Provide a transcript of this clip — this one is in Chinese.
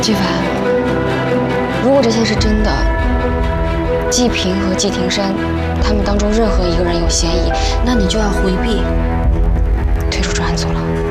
季凡，如果这些是真的，季平和季庭山他们当中任何一个人有嫌疑，那你就要回避，退出专案组了。